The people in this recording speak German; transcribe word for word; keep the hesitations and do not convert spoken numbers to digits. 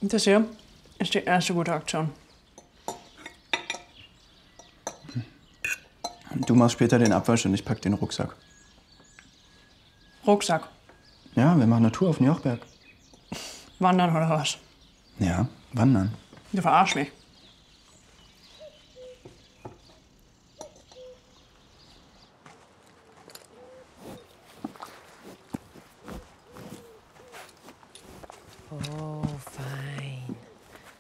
Das hier ist die erste gute Aktion. Du machst später den Abwasch und ich pack den Rucksack. Rucksack. Ja, wir machen eine Tour auf den Jochberg. Wandern oder was? Ja, wandern. Du verarsch mich.